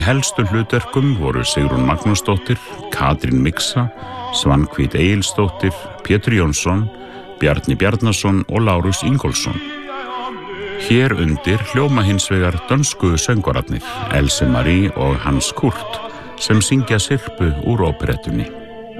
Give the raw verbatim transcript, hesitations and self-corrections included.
Helstu hlutverkum voru Sigrún Magnúsdóttir, Katrín Mixa, Svanhvít Egilsdóttir, Pétur Jónsson, Bjarni Bjarnason og Lárus Ingólfsson. Hér undir hljóma hins vegar dönsku söngvararnir Else Marie og Hans Kurt sem syngja Sirpu úr óperettunni.